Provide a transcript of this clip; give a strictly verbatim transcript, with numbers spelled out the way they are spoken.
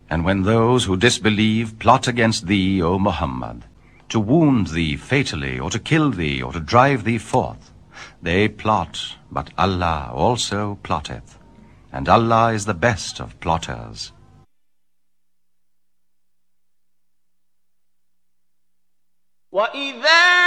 And when those who disbelieve plot against thee, O Muhammad, to wound thee fatally, or to kill thee, or to drive thee forth, they plot, but Allah also plotteth, and Allah is the best of plotters. وَإِذَا